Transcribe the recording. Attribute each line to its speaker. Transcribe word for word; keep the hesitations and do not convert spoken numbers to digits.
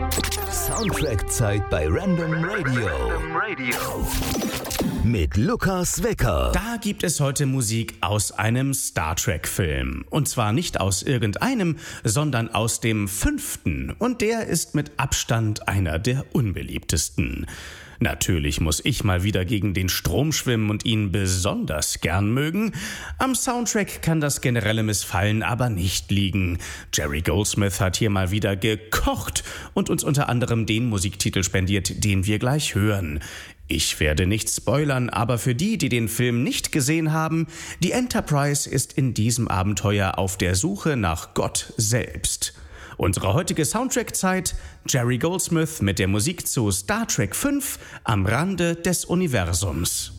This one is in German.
Speaker 1: Soundtrack-Zeit bei Random Radio. Mit Lukas Wecker.
Speaker 2: Da gibt es heute Musik aus einem Star Trek-Film. Und zwar nicht aus irgendeinem, sondern aus dem fünften. Und der ist mit Abstand einer der unbeliebtesten. Natürlich muss ich mal wieder gegen den Strom schwimmen und ihn besonders gern mögen. Am Soundtrack kann das generelle Missfallen aber nicht liegen. Jerry Goldsmith hat hier mal wieder gekocht und uns unter anderem den Musiktitel spendiert, den wir gleich hören. Ich werde nicht spoilern, aber für die, die den Film nicht gesehen haben, die Enterprise ist in diesem Abenteuer auf der Suche nach Gott selbst. Unsere heutige Soundtrack-Zeit: Jerry Goldsmith mit der Musik zu Star Trek fünf am Rande des Universums.